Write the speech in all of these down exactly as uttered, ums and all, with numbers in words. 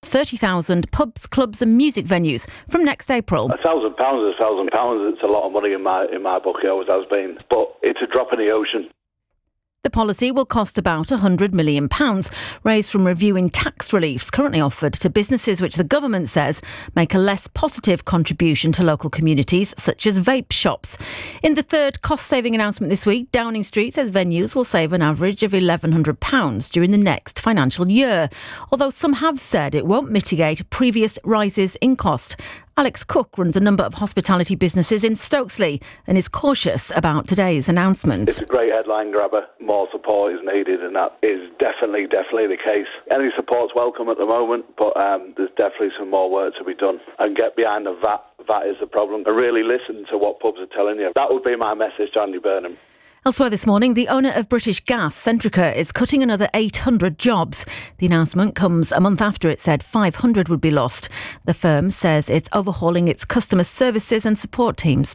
thirty thousand pubs, clubs and music venues from next April. A thousand pounds is a thousand pounds. It's a lot of money in my in my book. It always has been. But it's a drop in the ocean. The policy will cost about one hundred million pounds, raised from reviewing tax reliefs currently offered to businesses which the government says make a less positive contribution to local communities, such as vape shops. In the third cost-saving announcement this week, Downing Street says venues will save an average of eleven hundred pounds during the next financial year, although some have said it won't mitigate previous rises in cost. Alex Cook runs a number of hospitality businesses in Stokesley and is cautious about today's announcement. It's a great headline grabber. More support is needed, and that is definitely, definitely the case. Any support's welcome at the moment, but um, there's definitely some more work to be done. And get behind the V A T. V A T is the problem. And really listen to what pubs are telling you. That would be my message to Andy Burnham. Elsewhere this morning, the owner of British Gas, Centrica, is cutting another eight hundred jobs. The announcement comes a month after it said five hundred would be lost. The firm says it's overhauling its customer services and support teams.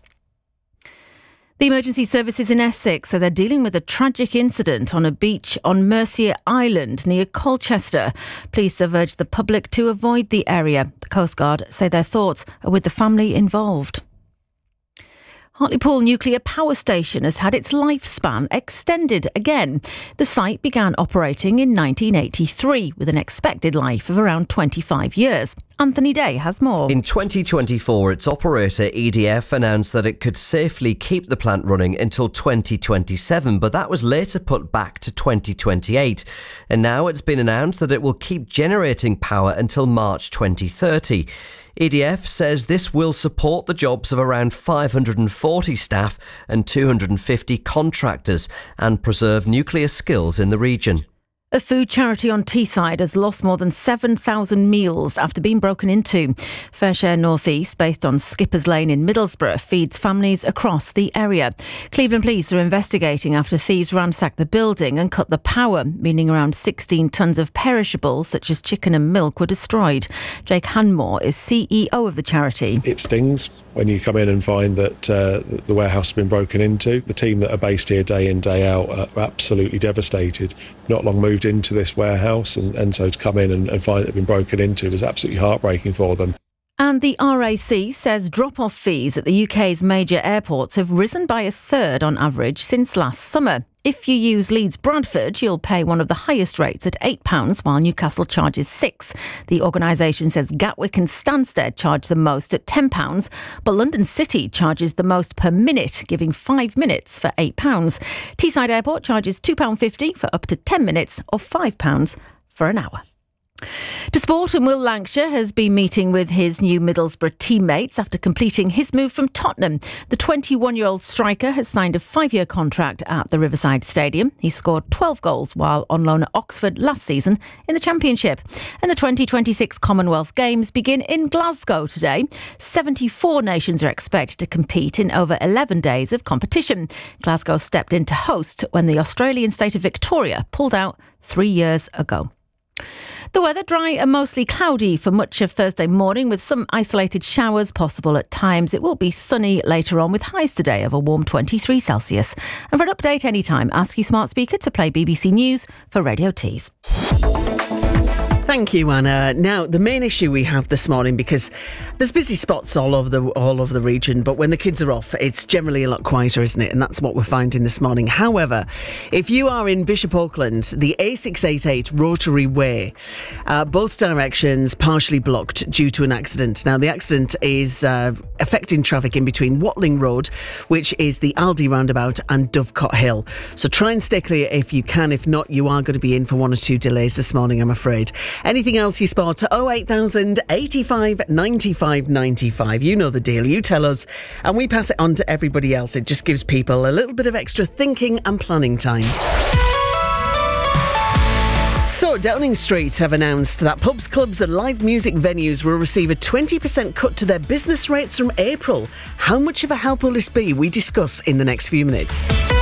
The emergency services in Essex say they're dealing with a tragic incident on a beach on Mercier Island near Colchester. Police have urged the public to avoid the area. The Coast Guard say their thoughts are with the family involved. Hartlepool Nuclear Power Station has had its lifespan extended again. The site began operating in nineteen eighty-three with an expected life of around twenty-five years. Anthony Day has more. In twenty twenty-four, its operator E D F announced that it could safely keep the plant running until twenty twenty-seven, but that was later put back to twenty twenty-eight. And now it's been announced that it will keep generating power until March twenty thirty. E D F says this will support the jobs of around five hundred forty staff and two hundred fifty contractors and preserve nuclear skills in the region. A food charity on Teesside has lost more than seven thousand meals after being broken into. Fairshare North East, based on Skippers Lane in Middlesbrough, feeds families across the area. Cleveland police are investigating after thieves ransacked the building and cut the power, meaning around sixteen tonnes of perishables such as chicken and milk were destroyed. Jake Hanmore is C E O of the charity. It stings when you come in and find that uh, the warehouse has been broken into. The team that are based here day in, day out are absolutely devastated. Not long moved into this warehouse, and, and so to come in and, and find it had been broken into was absolutely heartbreaking for them. And the R A C says drop-off fees at the U K's major airports have risen by a third on average since last summer. If you use Leeds Bradford, you'll pay one of the highest rates at eight pounds, while Newcastle charges six pounds. The organisation says Gatwick and Stansted charge the most at ten pounds, but London City charges the most per minute, giving five minutes for eight pounds. Teesside Airport charges two pounds fifty for up to ten minutes or five pounds for an hour. To sport, and Will Lancashire has been meeting with his new Middlesbrough teammates after completing his move from Tottenham. The twenty-one-year-old striker has signed a five-year contract at the Riverside Stadium. He scored twelve goals while on loan at Oxford last season in the Championship. And the twenty twenty-six Commonwealth Games begin in Glasgow today. seventy-four nations are expected to compete in over eleven days of competition. Glasgow stepped in to host when the Australian state of Victoria pulled out three years ago. The weather dry and mostly cloudy for much of Thursday morning, with some isolated showers possible at times. It will be sunny later on with highs today of a warm twenty-three Celsius. And for an update anytime, ask your smart speaker to play B B C News for Radio Tees. Thank you, Anna. Now, the main issue we have this morning, because there's busy spots all over the all over the region, but when the kids are off, it's generally a lot quieter, isn't it? And that's what we're finding this morning. However, if you are in Bishop Auckland, the A six eighty-eight Rotary Way, uh, both directions partially blocked due to an accident. Now, the accident is uh, affecting traffic in between Watling Road, which is the Aldi roundabout, and Dovecot Hill. So try and stay clear if you can. If not, you are going to be in for one or two delays this morning, I'm afraid. Anything else you spot? oh eight thousand eighty-five ninety-five ninety-five. You know the deal. You tell us and we pass it on to everybody else. It just gives people a little bit of extra thinking and planning time. So, Downing Street have announced that pubs, clubs and live music venues will receive a twenty percent cut to their business rates from April. How much of a help will this be? We discuss in the next few minutes.